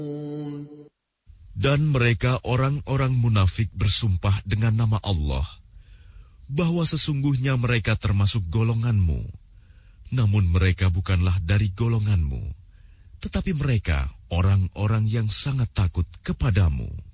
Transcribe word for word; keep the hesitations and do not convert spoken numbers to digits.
Dan mereka orang-orang munafik bersumpah dengan nama Allah, bahwa sesungguhnya mereka termasuk golonganmu. Namun mereka bukanlah dari golonganmu, tetapi mereka orang-orang yang sangat takut kepadamu.